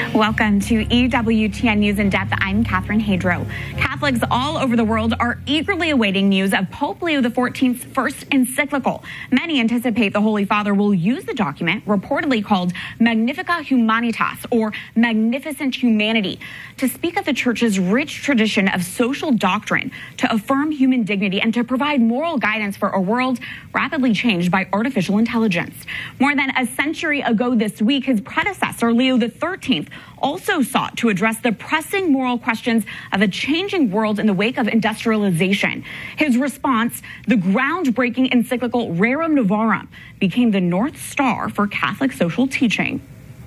Welcome to EWTN News in Depth. I'm Catherine Hadro. Catholics all over the world are eagerly awaiting news of Pope Leo XIV's first encyclical. Many anticipate the Holy Father will use the document, reportedly called Magnificat Humanitas, or Magnificent Humanity, to speak of the Church's rich tradition of social doctrine, to affirm human dignity, and to provide moral guidance for a world rapidly changed by artificial intelligence. More than a century ago this week, his predecessor, Leo XIII, also sought to address the pressing moral questions of a changing world in the wake of industrialization. His response, the groundbreaking encyclical Rerum Novarum, became the North Star for Catholic social teaching.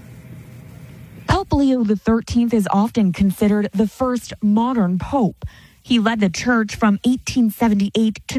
Pope Leo XIII is often considered the first modern pope. He led the church from 1878 to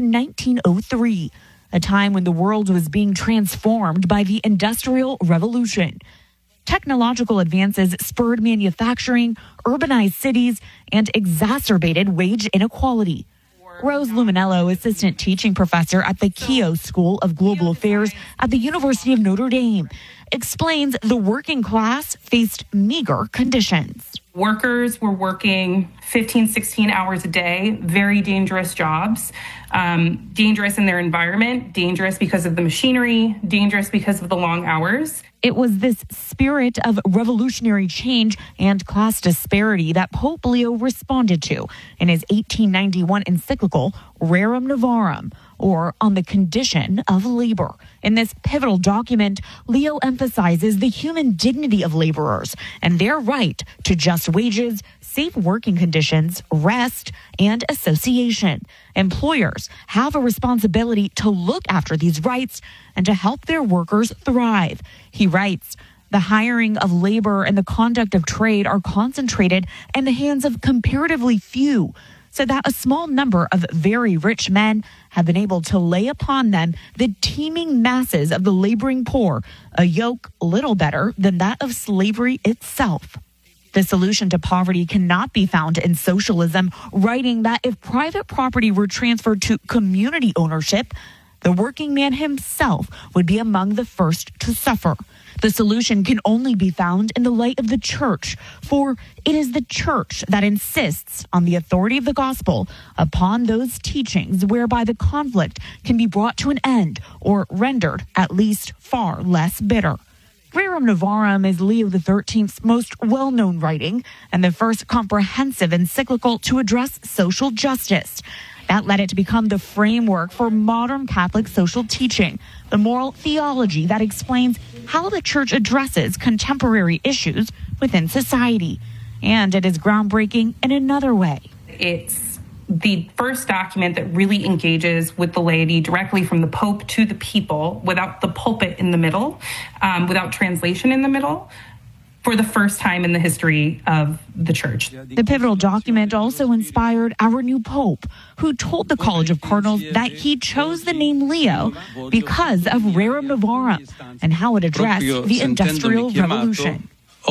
1903, a time when the world was being transformed by the Industrial Revolution. Technological advances spurred manufacturing, urbanized cities, and exacerbated wage inequality. Rose Luminello, assistant teaching professor at the Keough School of Global Affairs at the University of Notre Dame, explains the working class faced meager conditions. Workers were working 15, 16 hours a day, very dangerous jobs, dangerous in their environment, dangerous because of the machinery, dangerous because of the long hours. It was this spirit of revolutionary change and class disparity that Pope Leo responded to in his 1891 encyclical Rerum Novarum, or On the Condition of Labor. In this pivotal document, Leo emphasizes the human dignity of laborers and their right to just wages, safe working conditions, rest, and association. Employers have a responsibility to look after these rights and to help their workers thrive. He writes, the hiring of labor and the conduct of trade are concentrated in the hands of comparatively few, so that a small number of very rich men have been able to lay upon them the teeming masses of the laboring poor, a yoke little better than that of slavery itself. The solution to poverty cannot be found in socialism, writing that if private property were transferred to community ownership, the working man himself would be among the first to suffer. The solution can only be found in the light of the church, for it is the church that insists on the authority of the gospel upon those teachings whereby the conflict can be brought to an end or rendered at least far less bitter. Rerum Novarum is Leo XIII's most well-known writing and the first comprehensive encyclical to address social justice. That led it to become the framework for modern Catholic social teaching, the moral theology that explains how the church addresses contemporary issues within society. And it is groundbreaking in another way. It's the first document that really engages with the laity directly from the Pope to the people, without the pulpit in the middle, without translation in the middle, for the first time in the history of the church. The pivotal document also inspired our new pope, who told the College of Cardinals that he chose the name Leo because of Rerum Novarum and how it addressed the Industrial Revolution.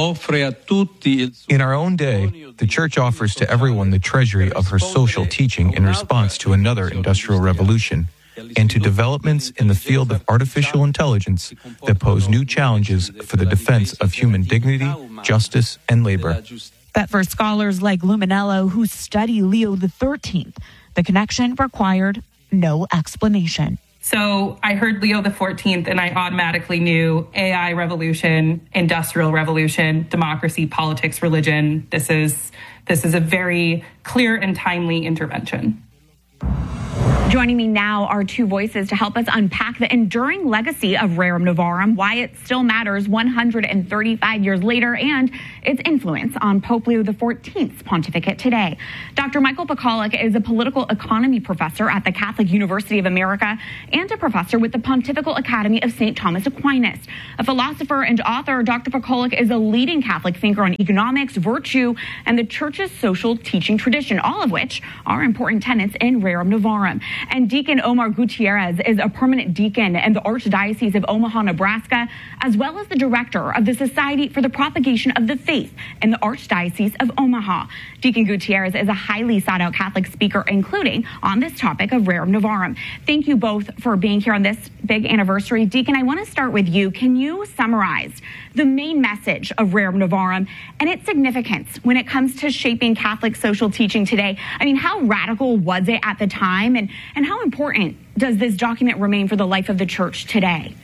In our own day, the Church offers to everyone the treasury of her social teaching in response to another industrial revolution and to developments in the field of artificial intelligence that pose new challenges for the defense of human dignity, justice, and labor. But for scholars like Luminello who study Leo XIII, the connection required no explanation. So I heard Leo XIV and I automatically knew AI revolution, industrial revolution, democracy, politics, religion. This is a very clear and timely intervention. Joining me now are two voices to help us unpack the enduring legacy of Rerum Novarum, why it still matters 135 years later, and its influence on Pope Leo XIV's pontificate today. Dr. Michael Pacolic is a political economy professor at the Catholic University of America and a professor with the Pontifical Academy of St. Thomas Aquinas. A philosopher and author, Dr. Pacolic is a leading Catholic thinker on economics, virtue, and the Church's social teaching tradition, all of which are important tenets in Rerum Novarum. And Deacon Omar Gutierrez is a permanent deacon in the Archdiocese of Omaha, Nebraska, as well as the director of the Society for the Propagation of the Faith in the Archdiocese of Omaha. Deacon Gutierrez is a highly sought-out Catholic speaker, including on this topic of Rerum Novarum. Thank you both for being here on this big anniversary. Deacon, I want to start with you. Can you summarize the main message of Rerum Novarum and its significance when it comes to shaping Catholic social teaching today? I mean, how radical was it at the time, and how important does this document remain for the life of the church today?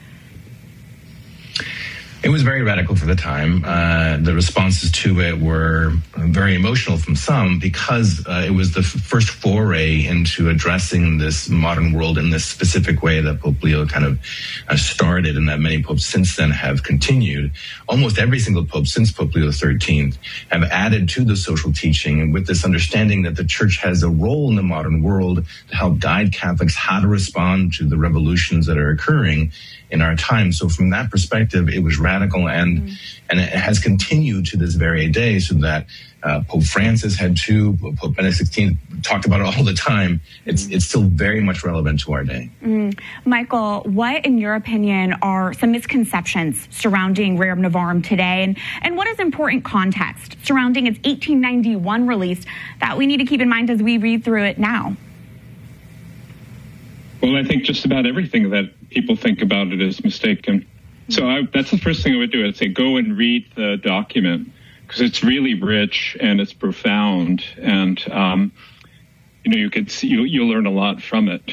It was very radical for the time. The responses to it were very emotional from some because it was the first foray into addressing this modern world in this specific way that Pope Leo kind of started, and that many popes since then have continued. Almost every single pope since Pope Leo XIII have added to the social teaching, and with this understanding that the church has a role in the modern world to help guide Catholics how to respond to the revolutions that are occurring in our time. So from that perspective, it was radical, and it has continued to this very day, so that Pope Francis had two, Pope Benedict XVI talked about it all the time. It's still very much relevant to our day. Michael, what, in your opinion, are some misconceptions surrounding Rerum Novarum today, and what is important context surrounding its 1891 release that we need to keep in mind as we read through it now? Well, I think just about everything that people think about it is mistaken. So that's the first thing I would do. I'd say go and read the document, because it's really rich and it's profound, and you could see you'll learn a lot from it.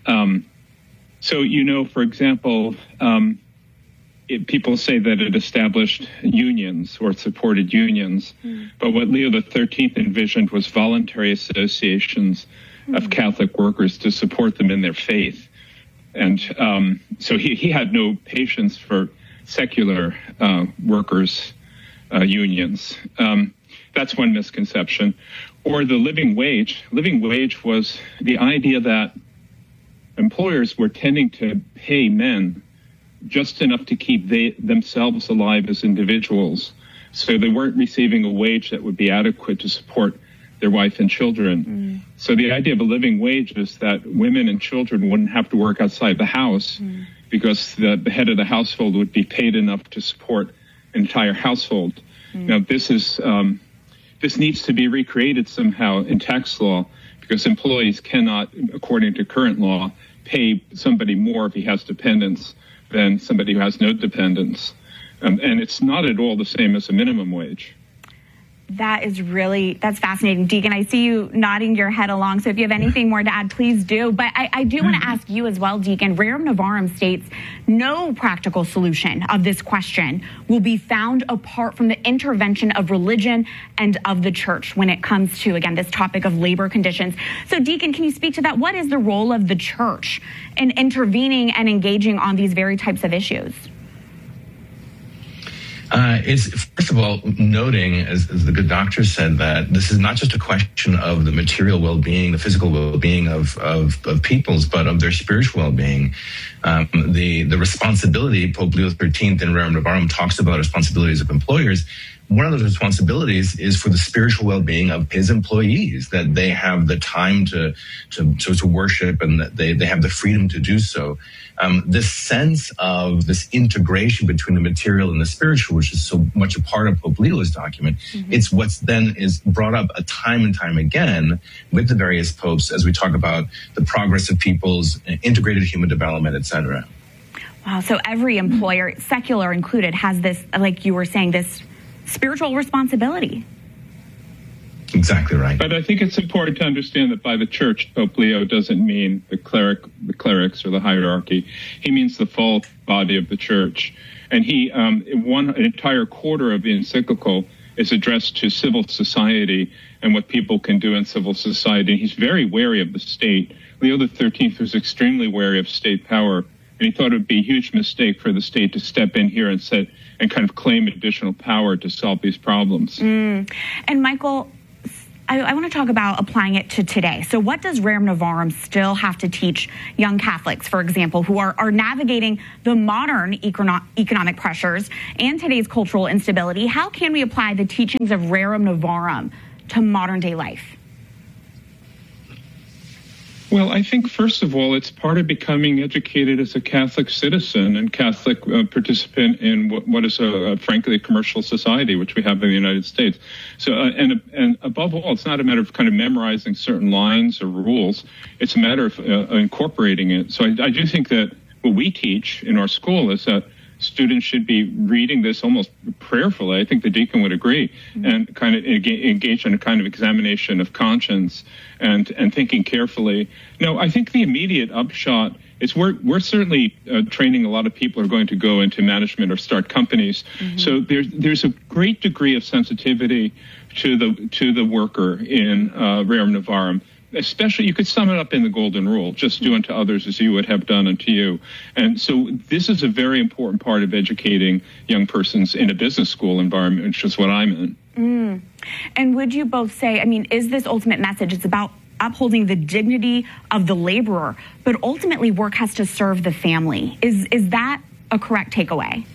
So for example, people say that it established unions or supported unions, but what Leo XIII envisioned was voluntary associations of Catholic workers to support them in their faith. And so he had no patience for secular workers' unions. That's one misconception. Or the living wage. Living wage was the idea that employers were tending to pay men just enough to keep themselves alive as individuals. So they weren't receiving a wage that would be adequate to support their wife and children. So the idea of a living wage is that women and children wouldn't have to work outside the house because the head of the household would be paid enough to support an entire household. Now, this needs to be recreated somehow in tax law, because employees cannot, according to current law, pay somebody more if he has dependents than somebody who has no dependents. And it's not at all the same as a minimum wage. That's fascinating. Deacon, I see you nodding your head along, so if you have anything more to add, please do. But I do want to ask you as well, Deacon. Rerum Novarum states no practical solution of this question will be found apart from the intervention of religion and of the church when it comes to, again, this topic of labor conditions. So, Deacon, can you speak to that? What is the role of the church in intervening and engaging on these very types of issues? It's, first of all, noting, as the good doctor said, that this is not just a question of the material well-being, the physical well-being of peoples, but of their spiritual well-being. The responsibility, Pope Leo XIII in Rerum Novarum talks about responsibilities of employers. One of those responsibilities is for the spiritual well-being of his employees, that they have the time to worship, and that they have the freedom to do so. This sense of this integration between the material and the spiritual, which is so much a part of Pope Leo's document, it's what's then is brought up time and time again with the various popes as we talk about the progress of people's integrated human development, etc. Wow, so every employer, secular included, has this, like you were saying, this spiritual responsibility. Exactly right. But I think it's important to understand that by the church, Pope Leo doesn't mean the clerics or the hierarchy. He means the full body of the church. And an entire quarter of the encyclical is addressed to civil society and what people can do in civil society. He's very wary of the state. Leo XIII was extremely wary of state power, and he thought it would be a huge mistake for the state to step in here and kind of claim additional power to solve these problems. And Michael, I want to talk about applying it to today. So what does Rerum Novarum still have to teach young Catholics, for example, who are navigating the modern economic pressures and today's cultural instability? How can we apply the teachings of Rerum Novarum to modern day life? Well, I think, first of all, it's part of becoming educated as a Catholic citizen and Catholic participant in what is, frankly, a commercial society, which we have in the United States. So, and above all, it's not a matter of kind of memorizing certain lines or rules. It's a matter of incorporating it. So I do think that what we teach in our school is that students should be reading this almost prayerfully. I think the deacon would agree, and kind of engage in a kind of examination of conscience and thinking carefully. No, I think the immediate upshot is we're certainly training a lot of people who are going to go into management or start companies. So there's a great degree of sensitivity to the worker in Rerum Novarum. Especially, you could sum it up in the golden rule: just do unto others as you would have done unto you. And so this is a very important part of educating young persons in a business school environment, which is what I'm in. And would you both say, I mean, is this ultimate message? It's about upholding the dignity of the laborer, but ultimately work has to serve the family. Is that a correct takeaway?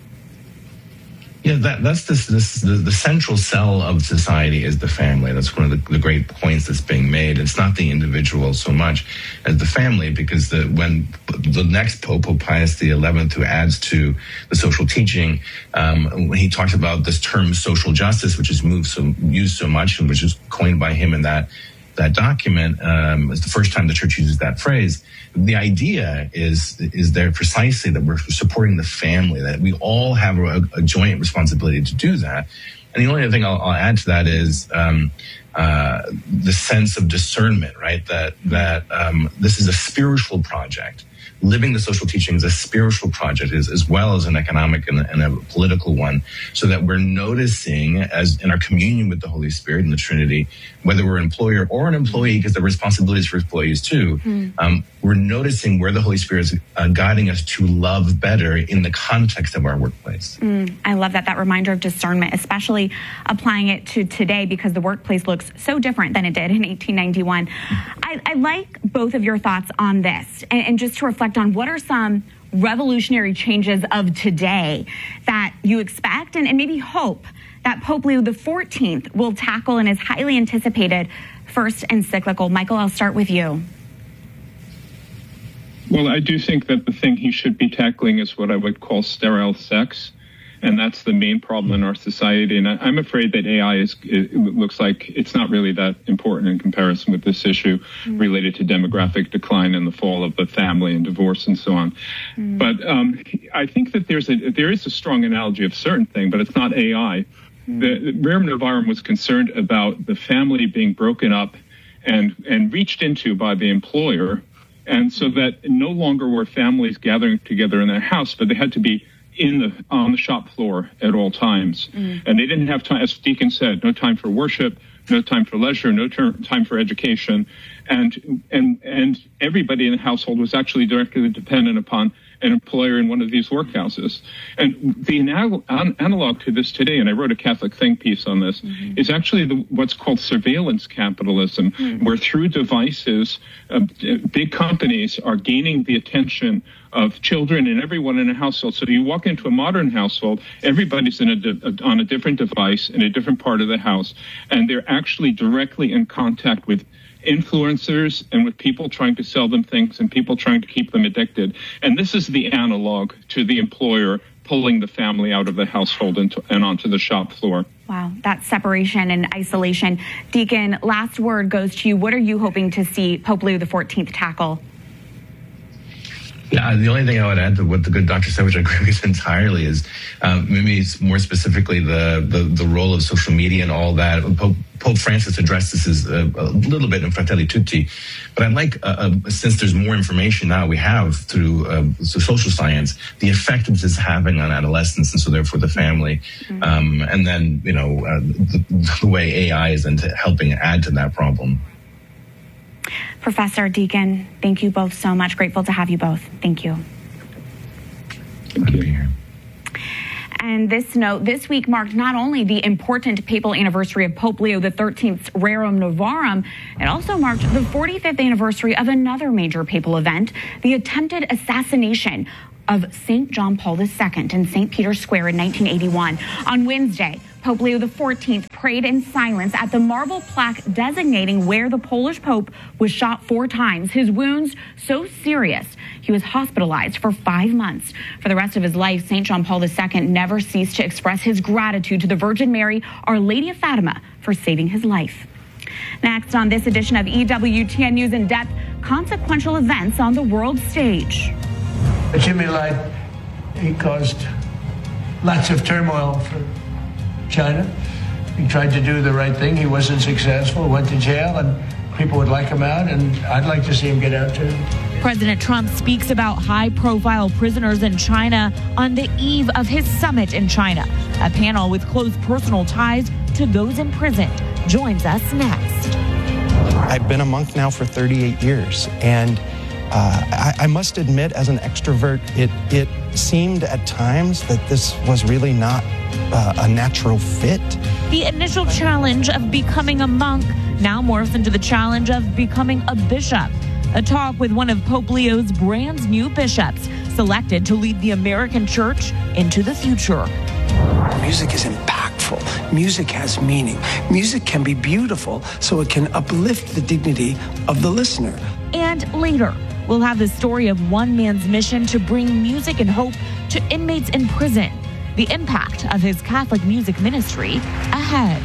Yeah, that's the central cell of society is the family. That's one of the great points that's being made. It's not the individual so much as the family, because when the next Pope Pius XI, who adds to the social teaching, when he talks about this term social justice, which is used so much and which is coined by him in that document, is the first time the church uses that phrase. The idea is there precisely that we're supporting the family, that we all have a joint responsibility to do that. And the only other thing I'll add to that is the sense of discernment, right? That this is a spiritual project. Living the social teaching is a spiritual project as well as an economic and a political one, so that we're noticing, as in our communion with the Holy Spirit and the Trinity, whether we're an employer or an employee, because there are responsibilities for employees too, we're noticing where the Holy Spirit is guiding us to love better in the context of our workplace. I love that reminder of discernment, especially applying it to today, because the workplace looks so different than it did in 1891. I like both of your thoughts on this, and just to reflect on what are some revolutionary changes of today that you expect and maybe hope that Pope Leo XIV will tackle in his highly anticipated first encyclical. Michael, I'll start with you. Well, I do think that the thing he should be tackling is what I would call sterile sex. And that's the main problem in our society. And I'm afraid that AI looks like it's not really that important in comparison with this issue related to demographic decline and the fall of the family and divorce and so on. But I think that there is a strong analogy of certain thing, but it's not AI. The Rerum Novarum was concerned about the family being broken up and reached into by the employer. And so that no longer were families gathering together in their house, but they had to be on the shop floor at all times. And they didn't have time, as Deacon said, no time for worship, no time for leisure, no time for education. And everybody in the household was actually directly dependent upon an employer in one of these workhouses. And the analog to this today, and I wrote a Catholic Think piece on this, is actually what's called surveillance capitalism, where through devices, big companies are gaining the attention of children and everyone in a household. So you walk into a modern household, everybody's on a different device in a different part of the house, and they're actually directly in contact with influencers and with people trying to sell them things and people trying to keep them addicted. And this is the analog to the employer pulling the family out of the household and onto the shop floor. Wow, that separation and isolation. Deacon, last word goes to you. What are you hoping to see Pope Leo XIV tackle? Yeah, the only thing I would add to what the good doctor said, which I agree with entirely, is maybe more specifically the role of social media and all that. Pope Francis addressed this a little bit in Fratelli Tutti, but I'd like, since there's more information now we have through social science, the effect this is having on adolescents and so therefore the family, and then the way AI is into helping add to that problem. Professor, Deacon, thank you both so much. Grateful to have you both. Thank you. Thank you. And this week marked not only the important papal anniversary of Pope Leo XIII's Rerum Novarum, it also marked the 45th anniversary of another major papal event, the attempted assassination of St. John Paul II in St. Peter's Square in 1981. On Wednesday, Pope Leo XIV prayed in silence at the marble plaque designating where the Polish Pope was shot 4 times. His wounds so serious, he was hospitalized for 5 months. For the rest of his life, St. John Paul II never ceased to express his gratitude to the Virgin Mary, Our Lady of Fatima, for saving his life. Next on this edition of EWTN News in Depth, consequential events on the world stage. Jimmy Lai, he caused lots of turmoil for China. He tried to do the right thing. He wasn't successful, went to jail, and people would like him out, and I'd like to see him get out too. President Trump speaks about high-profile prisoners in China on the eve of his summit in China. A panel with close personal ties to those imprisoned joins us next. I've been a monk now for 38 years, and I must admit, as an extrovert, it seemed at times that this was really not a natural fit. The initial challenge of becoming a monk now morphs into the challenge of becoming a bishop. A talk with one of Pope Leo's brand new bishops, selected to lead the American church into the future. Music is impactful. Music has meaning. Music can be beautiful, so it can uplift the dignity of the listener. And later, we'll have the story of one man's mission to bring music and hope to inmates in prison. The impact of his Catholic music ministry ahead.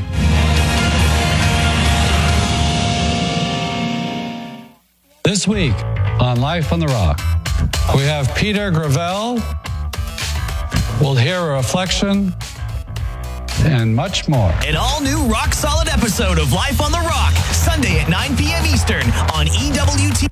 This week on Life on the Rock, we have Peter Gravel. We'll hear a reflection and much more. An all-new rock-solid episode of Life on the Rock, Sunday at 9 p.m. Eastern on EWT.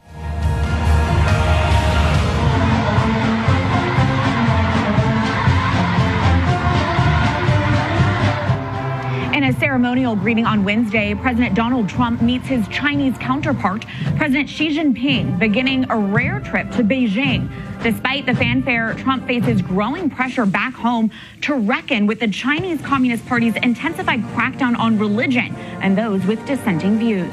In a ceremonial greeting on Wednesday, President Donald Trump meets his Chinese counterpart, President Xi Jinping, beginning a rare trip to Beijing. Despite the fanfare, Trump faces growing pressure back home to reckon with the Chinese Communist Party's intensified crackdown on religion and those with dissenting views.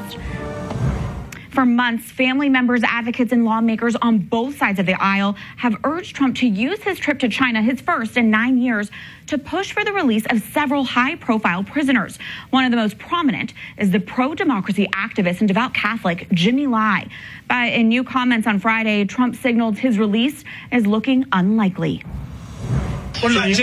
For months, family members, advocates, and lawmakers on both sides of the aisle have urged Trump to use his trip to China, his first in 9 years, to push for the release of several high-profile prisoners. One of the most prominent is the pro-democracy activist and devout Catholic Jimmy Lai. But in new comments on Friday, Trump signaled his release is looking unlikely. What about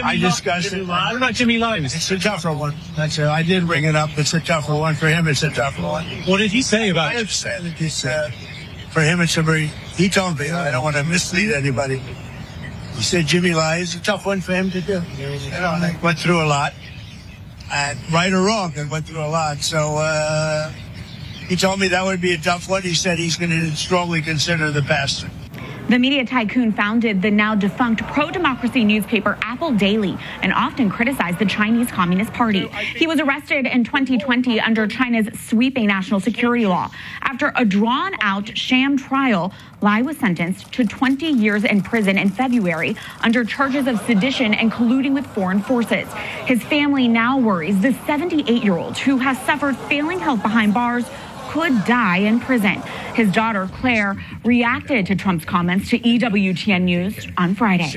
Jimmy Lai? It's a tougher one. I did bring it up. It's a tougher one. For him, it's a tougher one. What did he say about it? He said, for him, it's he told me, I don't want to mislead anybody. He said Jimmy Lai is a tough one for him to do. They went through a lot. And right or wrong, they went through a lot. So he told me that would be a tough one. He said he's going to strongly consider the pastor. The media tycoon founded the now defunct pro-democracy newspaper Apple Daily and often criticized the Chinese Communist Party. He was arrested in 2020 under China's sweeping national security law. After a drawn-out sham trial, Lai was sentenced to 20 years in prison in February under charges of sedition and colluding with foreign forces. His family now worries the 78-year-old, who has suffered failing health behind bars, could die in prison. His daughter, Claire, reacted to Trump's comments to EWTN News on Friday.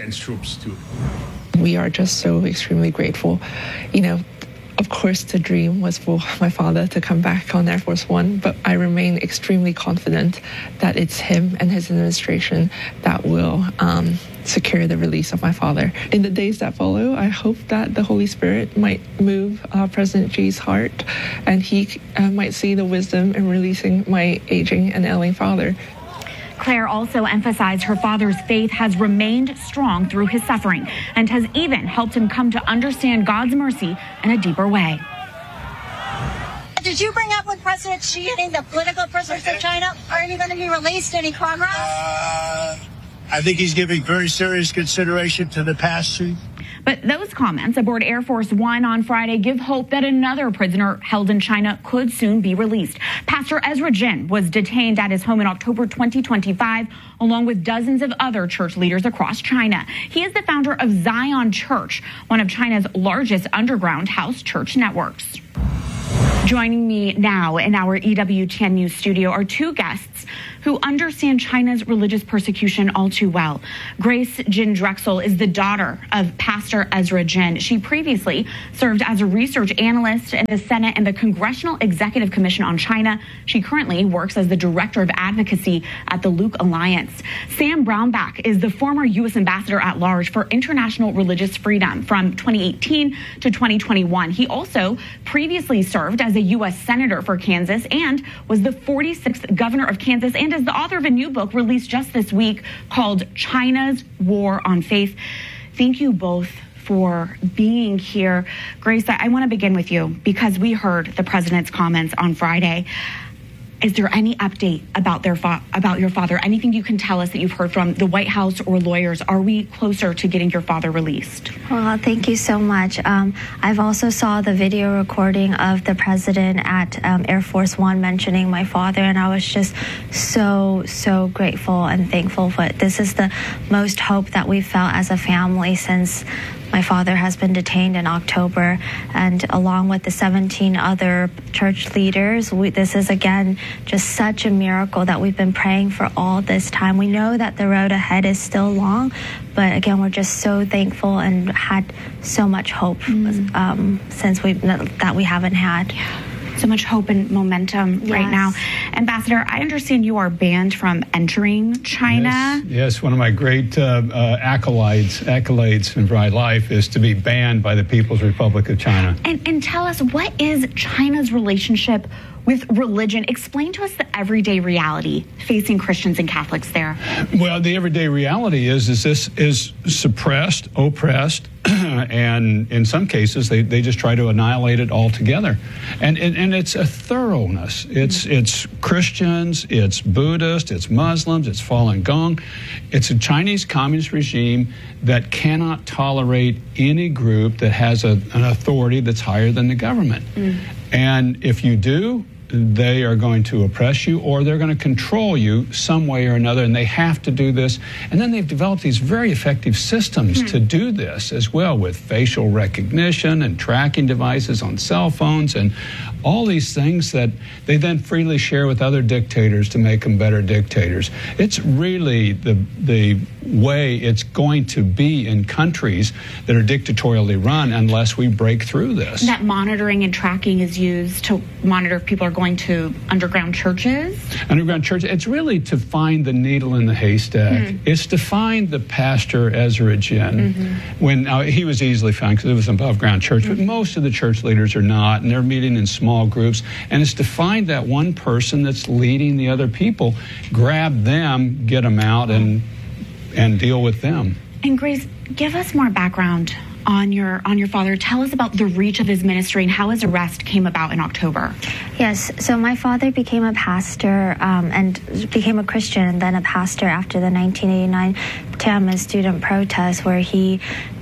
We are just so extremely grateful. Of course, the dream was for my father to come back on Air Force One, but I remain extremely confident that it's him and his administration that will secure the release of my father. In the days that follow, I hope that the Holy Spirit might move President Xi's heart, and he might see the wisdom in releasing my aging and ailing father. Claire also emphasized her father's faith has remained strong through his suffering and has even helped him come to understand God's mercy in a deeper way. Did you bring up with President Xi and the political prisoners of China? Are any going to be released? Any progress? I think he's giving very serious consideration to the past. But those comments aboard Air Force One on Friday give hope that another prisoner held in China could soon be released. Pastor Ezra Jin was detained at his home in October 2025, along with dozens of other church leaders across China. He is the founder of Zion Church, one of China's largest underground house church networks. Joining me now in our EWTN News studio are two guests who understand China's religious persecution all too well. Grace Jin Drexel is the daughter of Pastor Ezra Jin. She previously served as a research analyst in the Senate and the Congressional Executive Commission on China. She currently works as the director of advocacy at the Luke Alliance. Sam Brownback is the former U.S. ambassador at large for international religious freedom from 2018 to 2021. He also previously served as a U.S. senator for Kansas and was the 46th governor of Kansas and and is the author of a new book released just this week called China's War on Faith. Thank you both for being here. Grace, I want to begin with you because we heard the president's comments on Friday. Is there any update about your father? Anything you can tell us that you've heard from the White House or lawyers? Are we closer to getting your father released? Well, thank you so much. I've also saw the video recording of the president at Air Force One mentioning my father, and I was just so grateful and thankful for it. This is the most hope that we've felt as a family since my father has been detained in October, and along with the 17 other church leaders, this is again just such a miracle that we've been praying for all this time. We know that the road ahead is still long, but again, we're just so thankful and had so much hope since we haven't had. Yeah. So much hope and momentum right now. Ambassador, I understand you are banned from entering China. Yes, one of my great accolades in my life is to be banned by the People's Republic of China. And tell us, what is China's relationship with religion? Explain to us the everyday reality facing Christians and Catholics there. Well, the everyday reality is this is suppressed, oppressed, and in some cases they just try to annihilate it altogether. And it's a thoroughness. It's Christians, it's Buddhists, it's Muslims, it's Falun Gong. It's a Chinese communist regime that cannot tolerate any group that has an authority that's higher than the government. And if you do, they are going to oppress you, or they're going to control you some way or another, and they have to do this. And then they've developed these very effective systems to do this as well, with facial recognition and tracking devices on cell phones and all these things that they then freely share with other dictators to make them better dictators. It's really the way it's going to be in countries that are dictatorially run unless we break through this. That monitoring and tracking is used to monitor if people are going to underground churches? Underground churches. It's really to find the needle in the haystack. It's to find the pastor Ezra Jin. When he was easily found because it was an above ground church, but most of the church leaders are not, and they're meeting in small groups. And it's to find that one person that's leading the other people, grab them, get them out, and deal with them. And Grace, give us more background on your father. Tell us about the reach of his ministry and how his arrest came about in October. Yes, so my father became a pastor and became a Christian and then a pastor after the 1989 Tiananmen student protest, where he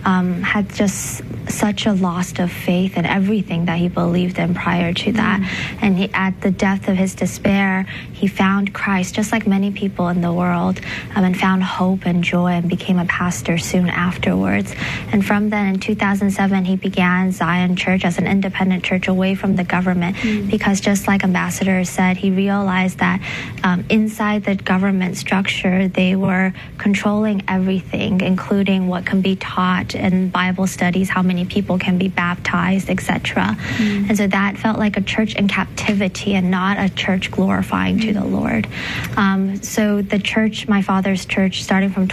had just such a loss of faith in everything that he believed in prior to that. And at the depth of his despair, he found Christ, just like many people in the world, and found hope and joy and became a pastor soon afterwards. And from then, in 2007, he began Zion Church as an independent church away from the government because, just like Ambassador said, he realized that inside the government structure, they were controlling everything, including what can be taught in Bible studies, how many people can be baptized, etc. And so that felt like a church in captivity and not a church glorifying to the Lord. So the church, my father's church, starting from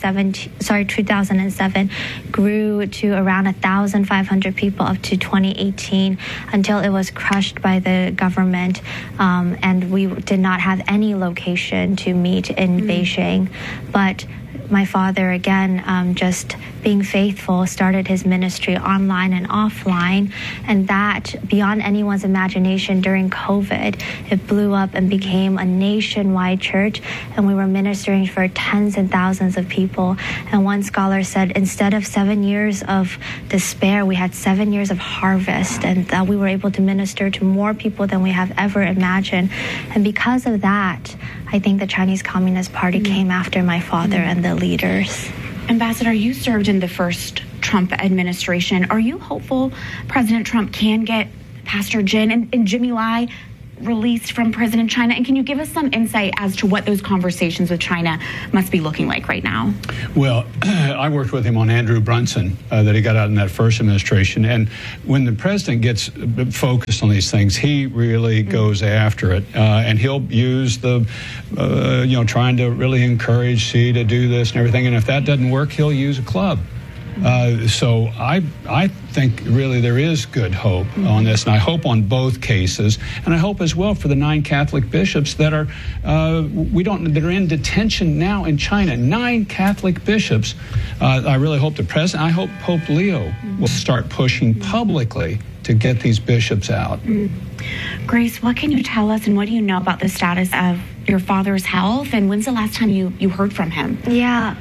2007, grew to around 1,500 people up to 2018 until it was crushed by the government, and we did not have any location to meet in Beijing. But my father, again, just being faithful, started his ministry online and offline, and that, beyond anyone's imagination, during COVID, it blew up and became a nationwide church, and we were ministering for tens and thousands of people. And one scholar said, instead of 7 years of despair, we had 7 years of harvest, and that we were able to minister to more people than we have ever imagined. And because of that, I think the Chinese Communist Party came after my father and the leaders. Ambassador, you served in the first Trump administration. Are you hopeful President Trump can get Pastor Jin and Jimmy Lai released from prison in China? And can you give us some insight as to what those conversations with China must be looking like right now? Well, I worked with him on Andrew Brunson that he got out in that first administration. And when the president gets focused on these things, he really goes after it. And he'll use the, trying to really encourage Xi to do this and everything. And if that doesn't work, he'll use a club. So I think really there is good hope on this, and I hope on both cases, and I hope as well for the 9 Catholic bishops that are that are in detention now in China. 9 Catholic bishops. I really hope I hope Pope Leo will start pushing publicly to get these bishops out. Grace, what can you tell us, and what do you know about the status of your father's health, and when's the last time you heard from him? Yeah,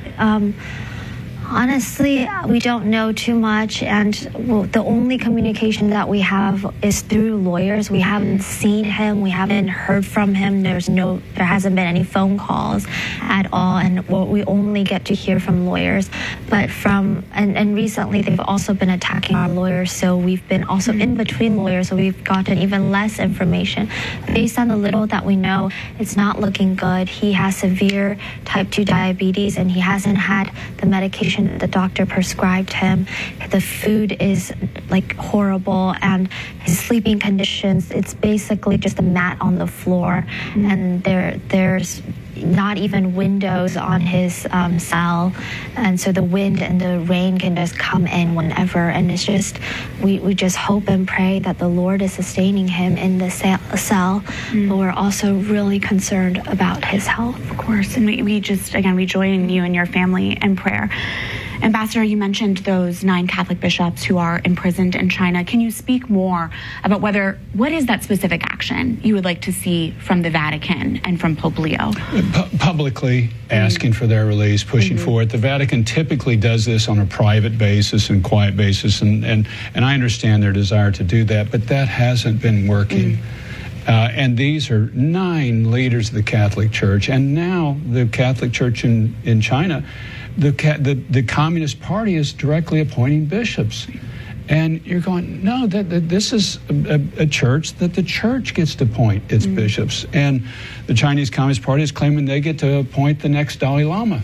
honestly, we don't know too much, and the only communication that we have is through lawyers. We haven't seen him, we haven't heard from him. There hasn't been any phone calls at all, and we only get to hear from lawyers. But and recently they've also been attacking our lawyers, so we've been also in between lawyers, so we've gotten even less information. Based on the little that we know, it's not looking good. He has severe type 2 diabetes, and he hasn't had the medication the doctor prescribed him. The food is like horrible, and his sleeping conditions, it's basically just a mat on the floor, and there's not even windows on his cell, and so the wind and the rain can just come in whenever, and it's just we just hope and pray that the Lord is sustaining him in the cell, but we're also really concerned about his health. Of course, and we join you and your family in prayer. Ambassador, you mentioned those 9 Catholic bishops who are imprisoned in China. Can you speak more about what is that specific action you would like to see from the Vatican and from Pope Leo? Publicly asking for their release, pushing for it. The Vatican typically does this on a private basis and quiet basis, and I understand their desire to do that, but that hasn't been working. And these are 9 leaders of the Catholic Church, and now the Catholic Church in China, the Communist Party is directly appointing bishops. And you're going, no, this is a church that the church gets to appoint its bishops. And the Chinese Communist Party is claiming they get to appoint the next Dalai Lama.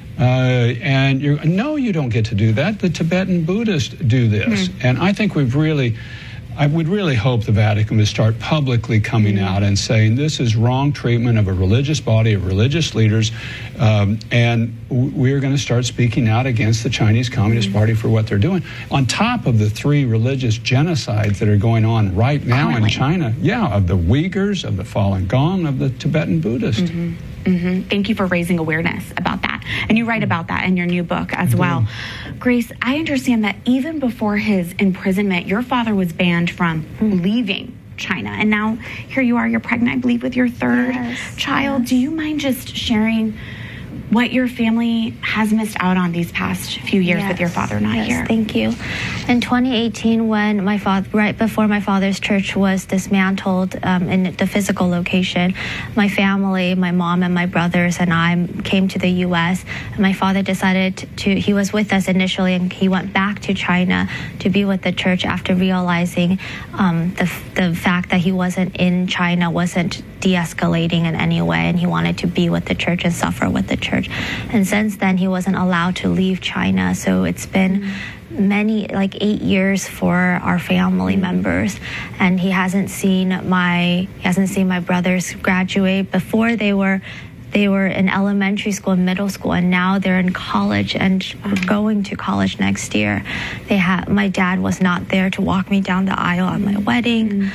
And no, you don't get to do that. The Tibetan Buddhists do this. And I think I would really hope the Vatican would start publicly coming out and saying this is wrong treatment of a religious body, of religious leaders, and we're going to start speaking out against the Chinese Communist Party for what they're doing. On top of the 3 religious genocides that are going on right now in China, of the Uyghurs, of the Falun Gong, of the Tibetan Buddhists. Thank you for raising awareness about that. And you write about that in your new book as well. Grace, I understand that even before his imprisonment, your father was banned from leaving China. And now here you are, you're pregnant, I believe, with your 3rd child. Do you mind just sharing what your family has missed out on these past few years with your father not here? Thank you. In 2018, when right before my father's church was dismantled in the physical location, my family, my mom and my brothers and I came to the U.S. And my father decided he was with us initially, and he went back to China to be with the church after realizing the fact that he wasn't in China wasn't de-escalating in any way, and he wanted to be with the church and suffer with the church. And since then, he wasn't allowed to leave China. So it's been 8 years for our family members, and he hasn't seen my brothers graduate. Before they were in elementary school and middle school, and now they're in college and going to college next year. My dad was not there to walk me down the aisle at my wedding.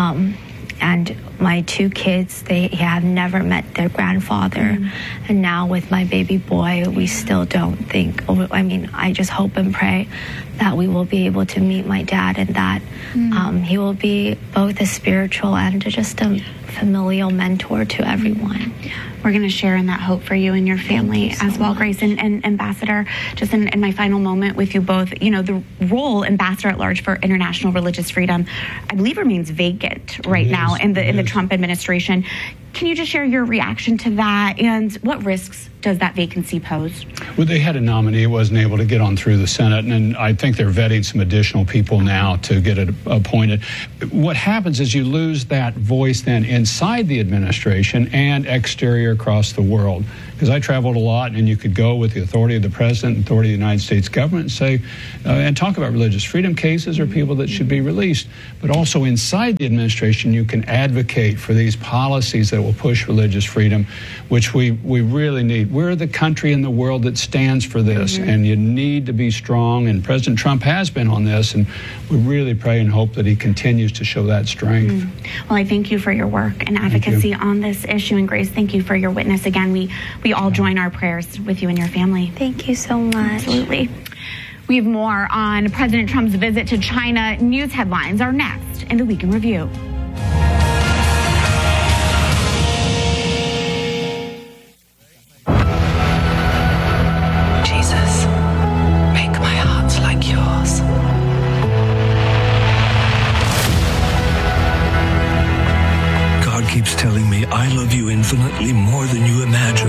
And my 2 kids, they have never met their grandfather. And now with my baby boy, we still don't think, I just hope and pray that we will be able to meet my dad, and that he will be both a spiritual and just a familial mentor to everyone. We're going to share in that hope for you and your family as well, Grace. And Ambassador, just in my final moment with you both, the role Ambassador at Large for International Religious Freedom, I believe, remains vacant right now in the Trump administration. Can you just share your reaction to that, and what risks does that vacancy pose? Well, they had a nominee who wasn't able to get on through the Senate, and I think they're vetting some additional people now to get it appointed. What happens is you lose that voice then inside the administration and exterior across the world. Because I traveled a lot, and you could go with the authority of the president, authority of the United States government, and say, and talk about religious freedom cases or people that should be released. But also inside the administration, you can advocate for these policies that that will push religious freedom, which we really need. We're the country in the world that stands for this, and you need to be strong, and President Trump has been on this, and we really pray and hope that he continues to show that strength. Well, I thank you for your work and advocacy on this issue, and Grace, thank you for your witness. Again, we all join our prayers with you and your family. Thank you so much. Absolutely. We have more on President Trump's visit to China. News headlines are next in the Week in Review. Jesus, make my heart like yours. God keeps telling me I love you infinitely more than you imagine.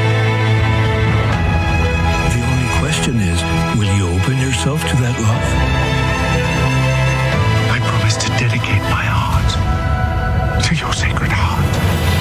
The only question is, will you open yourself to that love?